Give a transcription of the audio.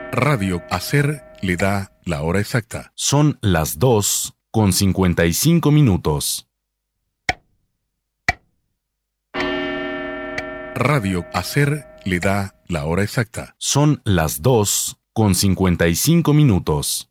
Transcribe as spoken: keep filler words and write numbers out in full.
Radio Hacer le da la hora exacta. Son las dos con cincuenta y cinco minutos. Radio Hacer le da la hora exacta. Son las dos con cincuenta y cinco minutos.